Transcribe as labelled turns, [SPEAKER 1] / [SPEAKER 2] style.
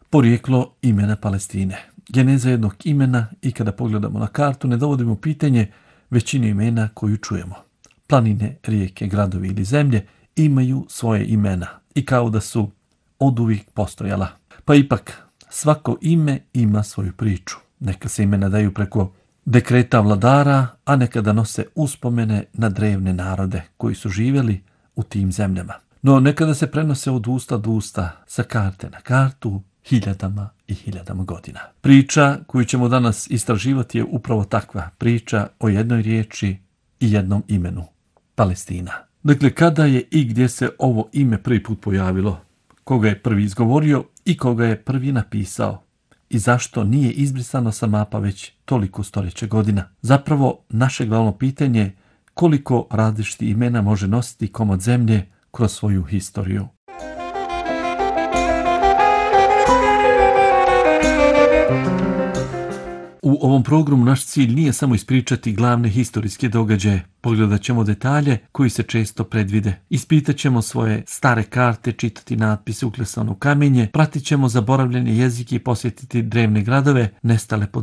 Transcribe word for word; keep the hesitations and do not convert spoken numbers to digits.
[SPEAKER 1] Porijeklo imena Palestine. Geneza jednog imena i kada pogledamo na kartu ne dovodimo pitanje većinu imena koju čujemo. Planine, rijeke, gradovi ili zemlje imaju svoje imena i kao da su oduvijek postojala. Pa ipak, svako ime ima svoju priču. Neka se imena daju preko dekreta vladara, a nekada nose uspomene na drevne narode koji su živjeli u tim zemljama. No nekada se prenose od usta do usta, sa karte na kartu, hiljadama i hiljadama godina. Priča koju ćemo danas istraživati je upravo takva priča o jednoj riječi i jednom imenu. Palestina. Dakle, kada je i gdje se ovo ime prvi put pojavilo, koga je prvi izgovorio i koga je prvi napisao i zašto nije izbrisano sa mapa već toliko stoljeća godina. Zapravo, naše glavno pitanje je koliko različitih imena može nositi komad zemlje kroz svoju historiju. U ovom programu naš cilj nije samo ispričati glavne historijske događaje. Pogledat ćemo detalje koji se često predvide. Ispitat ćemo svoje stare karte, čitati natpise uklesane u kamenje, pratit ćemo zaboravljene jezike i posjetiti drevne gradove nestale pod